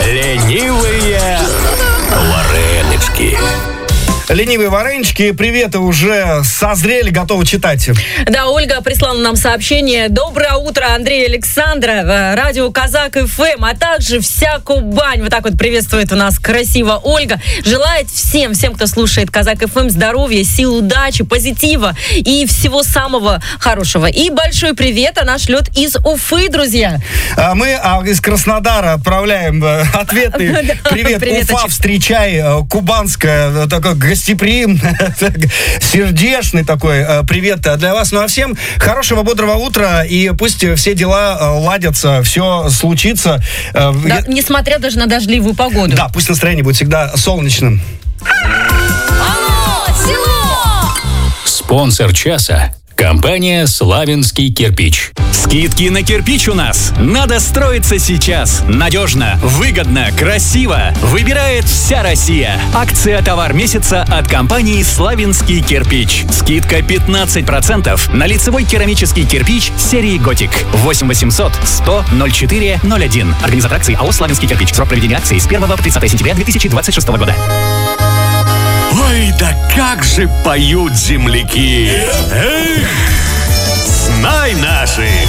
Ленивые варенички. Ленивые варенички, приветы уже созрели, готовы читать. Да, Ольга прислала нам сообщение. Доброе утро, Андрей Александров, радио Казак ФМ, а также вся Кубань. Вот так вот приветствует у нас красиво Ольга. Желает всем, кто слушает Казак ФМ, здоровья, сил, удачи, позитива и всего самого хорошего. И большой привет она шлет из Уфы, друзья. Мы из Краснодара отправляем ответный привет. Уфа, встречай, кубанская, такой гостеприимный, сердечный такой привет для вас. Ну а всем хорошего, бодрого утра, и пусть все дела ладятся, все случится. Да, несмотря даже на дождливую погоду. Да, пусть настроение будет всегда солнечным. Алло, село! Спонсор часа — компания «Славянский кирпич». Скидки на кирпич у нас. Надо строиться сейчас. Надежно, выгодно, красиво. Выбирает вся Россия. Акция «Товар месяца» от компании «Славянский кирпич». Скидка 15% на лицевой керамический кирпич серии «Готик». 8 800 100 04 01. Организатор акции АО «Славянский кирпич». Срок проведения акции с 1 по 30 сентября 2026 года. Ой, да как же поют земляки! Эх, знай наши!